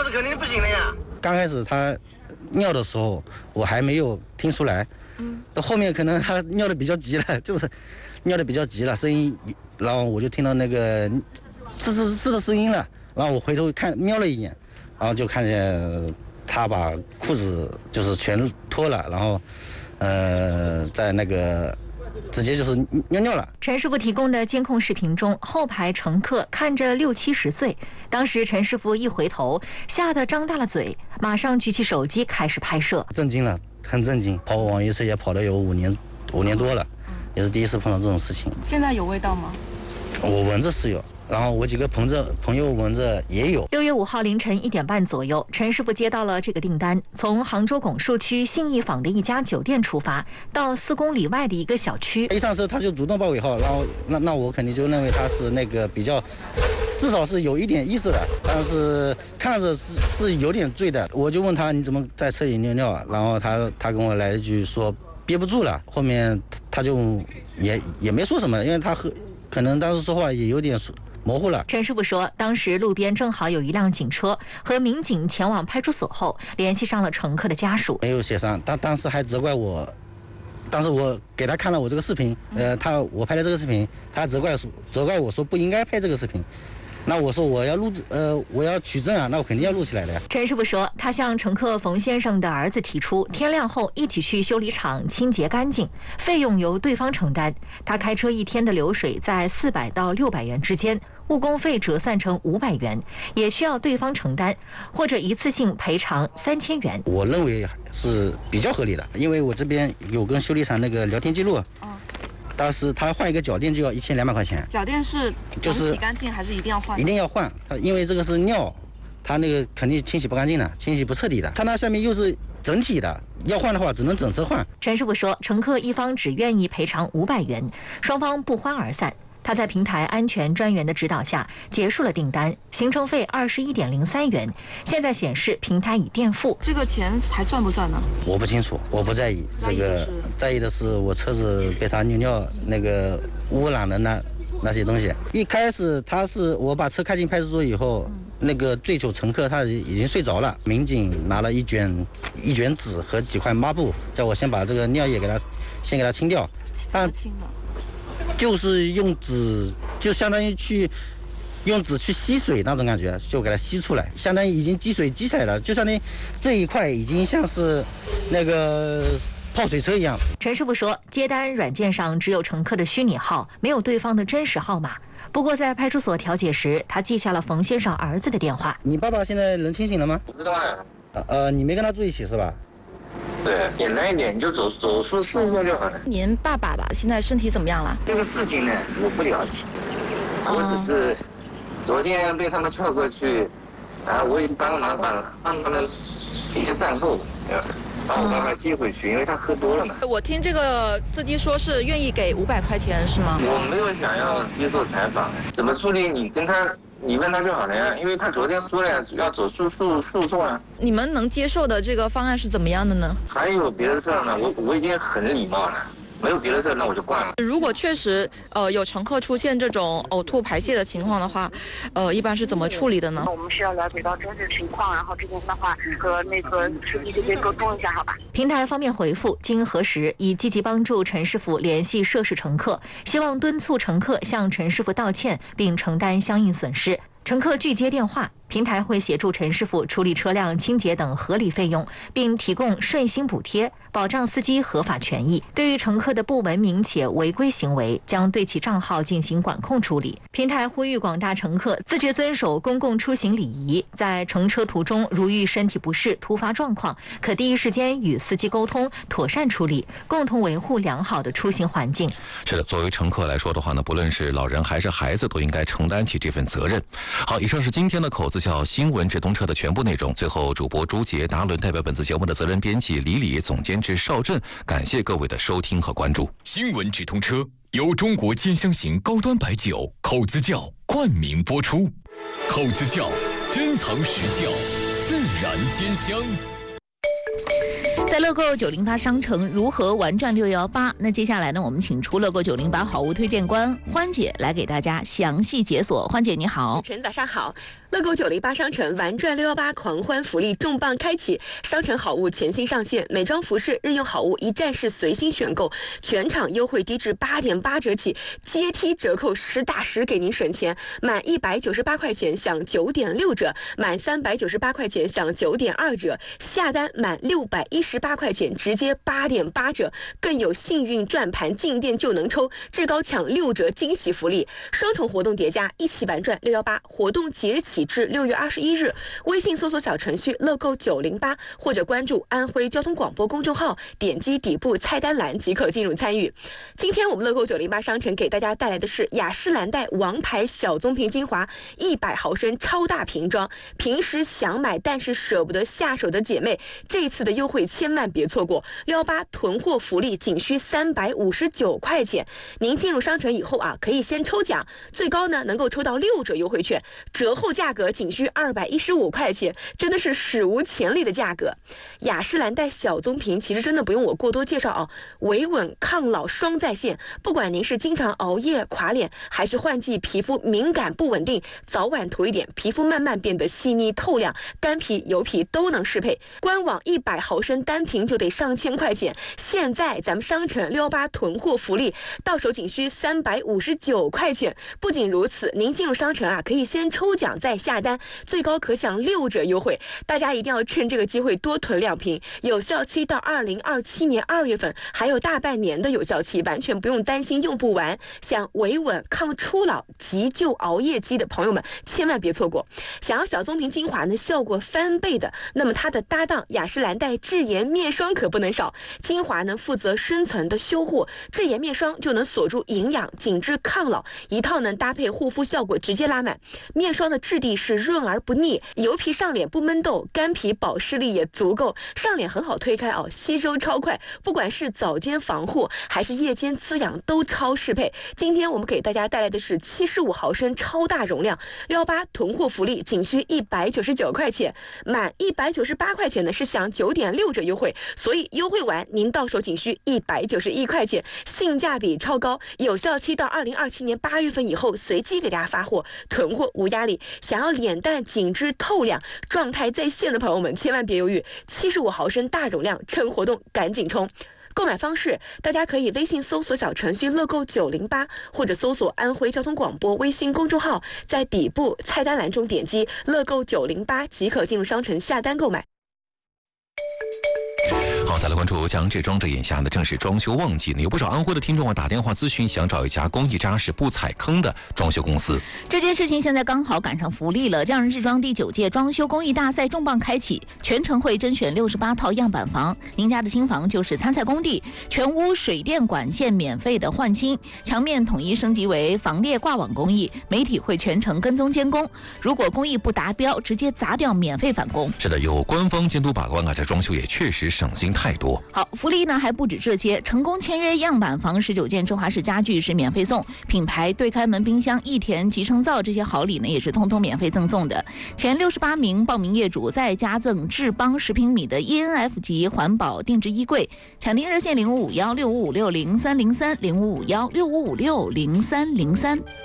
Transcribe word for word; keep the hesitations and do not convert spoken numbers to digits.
是肯定不行了呀。 刚开始他尿的时候，我还没有听出来，嗯，到后面可能他尿的比较急了，就是尿的比较急了，声音，然后我就听到那个呲呲呲的声音了，然后我回头看瞄了一眼，然后就看见他把裤子就是全脱了，然后呃在那个。直接就是尿尿了。 陈师傅提供的监控视频中，后排乘客看着六七十岁，当时陈师傅一回头，吓得张大了嘴，马上举起手机开始拍摄。 震惊了，很震惊。跑网约车也跑了有五年，五年多了，也是第一次碰到这种事情。 现在有味道吗？ 我闻着是有。然后我几个朋友朋友闻着也有。 六月五号凌晨一点半左右，陈师傅接到了这个订单，从杭州拱墅区信义坊的一家酒店出发，到四公里外的一个小区。 一上车他就主动报尾号，然后那那我肯定就认为他是那个比较，至少是有一点意识的，但是看着是是有点醉的。我就问他你怎么在车里尿尿啊？然后他他跟我来一句说憋不住了，后面他就也也没说什么，因为他喝可能当时说话也有点模糊了。 陈师傅说，当时路边正好有一辆警车，和民警前往派出所后，联系上了乘客的家属。 没有协商，他当时还责怪我，当时我给他看了我这个视频，呃，他我拍的这个视频，他责怪责怪我说不应该拍这个视频。那我说我要录，呃，我要取证啊，那我肯定要录起来的呀。 陈师傅说，他向乘客冯先生的儿子提出，天亮后一起去修理厂清洁干净，费用由对方承担。他开车一天的流水在四百到六百元之间，误工费折算成五百元，也需要对方承担，或者一次性赔偿三千元。 我认为是比较合理的，因为我这边有跟修理厂那个聊天记录。哦。当时他换一个脚垫就要一千两百块钱。 脚垫是就是洗干净还是一定要换？ 一定要换，他因为这个是尿，他那个肯定清洗不干净的，清洗不彻底的。他那下面又是整体的，要换的话只能整车换。 陈师傅说，乘客一方只愿意赔偿五百元，双方不欢而散。他在平台安全专员的指导下结束了订单，行程费二十一点零三元。现在显示平台已垫付， 这个钱还算不算呢？ 我不清楚，我不在意这个，在意的是我车子被他尿尿那个污染的那那些东西。一开始他是我把车开进派出所以后，嗯、那个醉酒乘客他已经睡着了，民警拿了一卷一卷纸和几块抹布，叫我先把这个尿液给他先给他清掉。但清了。 就是用纸，就相当于去用纸去吸水那种感觉，就给它吸出来，相当于已经积水积起来了，就相当于这一块已经像是那个泡水车一样。 陈师傅说，接单软件上只有乘客的虚拟号，没有对方的真实号码。不过在派出所调解时，他记下了冯先生儿子的电话。 你爸爸现在人清醒了吗？ 不知道呀。 呃，你没跟他住一起是吧？ 对，简单一点，你就走走速速过就好了。 您爸爸吧，现在身体怎么样了？ 这个事情呢，我不了解，我只是昨天被他们叫过去，啊，我已经帮了忙帮了，让他们别善后，把我爸爸接回去，因为他喝多了嘛。 我听这个司机说是愿意给五百块钱，是吗？ 我没有想要接受采访，怎么处理？你跟他。你问他就好了呀，因为他昨天说了呀，要走诉诉诉讼啊。 你们能接受的这个方案是怎么样的呢？ 还有别的事儿呢，我我已经很礼貌了，没有别的事儿，那我就挂了。 如果确实呃有乘客出现这种呕吐排泄的情况的话，呃，一般是怎么处理的呢？ 我们需要了解到真实情况，然后这边的话和那个司机这边沟通一下，好吧？ 平台方面回复，经核实，已积极帮助陈师傅联系涉事乘客，希望敦促乘客向陈师傅道歉，并承担相应损失。乘客拒接电话，平台会协助陈师傅处理车辆清洁等合理费用，并提供顺心补贴，保障司机合法权益。对于乘客的不文明且违规行为，将对其账号进行管控处理。平台呼吁广大乘客自觉遵守公共出行礼仪，在乘车途中如遇身体不适、突发状况，可第一时间与司机沟通，妥善处理，共同维护良好的出行环境。 是的，作为乘客来说的话呢，不论是老人还是孩子，都应该承担起这份责任。好，以上是今天的口子叫新闻直通车的全部内容。最后，主播朱杰、达伦代表本次节目的责任编辑李李、总监制邵震，感谢各位的收听和关注。 新闻直通车由中国尖香型高端白酒口子窖冠名播出。口子窖珍藏实窖，自然兼香。 在乐购九零八商城如何玩转六一八？那接下来呢，我们请出乐购九零八好物推荐官欢姐来给大家详细解锁。欢姐你好。 主持人早上好。乐购九零八商城玩转六一八狂欢福利重磅开启，商城好物全新上线，美妆服饰、日用好物一站式随心选购，全场优惠低至八点八折起，阶梯折扣实打实给您省钱。满一百九十八块钱享九点六折，满三百九十八块钱享九点二折，下单满六百一十八块钱直接八点八折，更有幸运转盘进店就能抽，至高抢六折惊喜福利，双重活动叠加，一起玩转六一八。活动即日起至六月二十一日，微信搜索小程序乐购九零八，或者关注安徽交通广播公众号，点击底部菜单栏即可进入参与。今天我们乐购九零八商城给大家带来的是雅诗兰黛王牌小棕瓶精华一百毫升超大瓶装，平时想买但是舍不得下手的姐妹，这次的优惠千万别错过，六一八囤货福利仅需三百五十九块钱。您进入商城以后啊，可以先抽奖，最高呢能够抽到六折优惠券，折后价格仅需二百一十五块钱，真的是史无前例的价格。雅诗兰黛小棕瓶其实真的不用我过多介绍哦，维稳抗老双在线，不管您是经常熬夜垮脸，还是换季皮肤敏感不稳定，早晚涂一点，皮肤慢慢变得细腻透亮，干皮油皮都能适配。官网一百毫升单瓶就得上千块钱，现在咱们商城六一八囤货福利，到手仅需三百五十九块钱。不仅如此，您进入商城啊，可以先抽奖再下单，最高可享六折优惠。大家一定要趁这个机会多囤两瓶，有效期到二零二七年二月份，还有大半年的有效期，完全不用担心用不完。想维稳抗初老急救熬夜肌的朋友们千万别错过。想要小棕瓶精华呢效果翻倍的，那么它的搭档雅诗兰黛智颜面霜可不能少。精华呢负责深层的修护，智颜面霜就能锁住营养，紧致抗老，一套呢搭配护肤效果直接拉满。面霜的质地是润而不腻，油皮上脸不闷痘，干皮保湿力也足够，上脸很好推开哦，吸收超快，不管是早间防护还是夜间滋养都超适配。今天我们给大家带来的是七十五毫升超大容量，六一八囤货福利仅需一百九十九块钱，满一百九十八块钱呢是享九点六折优惠，所以优惠完您到手仅需一百九十一块钱，性价比超高，有效期到二零二七年八月份以后随机给大家发货，囤货无压力。想要脸蛋紧致透亮、状态在线的朋友们千万别犹豫，七十五毫升大容量，趁活动赶紧冲！购买方式，大家可以微信搜索小程序乐购九零八，或者搜索安徽交通广播微信公众号，在底部菜单栏中点击乐购九零八即可进入商城下单购买。 好，再来关注江浙庄这眼下呢正是装修旺季呢，有不少安徽的听众啊打电话咨询，想找一家工艺扎实、不踩坑的装修公司。 这件事情现在刚好赶上福利了，匠人制装第九届装修工艺大赛重磅开启，全程会甄选六十八套样板房，您家的新房就是参赛工地，全屋水电管线免费的换新，墙面统一升级为防裂挂网工艺，媒体会全程跟踪监工，如果工艺不达标，直接砸掉免费返工。 是的，有官方监督把关啊，这装修也确实省心太多。 好，福利呢还不止这些，成功签约样板房十九件中华式家具是免费送，品牌对开门冰箱、益田集成灶这些好礼呢也是通通免费赠送的。前六十八名报名业主再加赠智邦十平米的 E N F 级环保定制衣柜，抢订热线零五五幺六五五六零三零三零五五幺六五五六零三零三。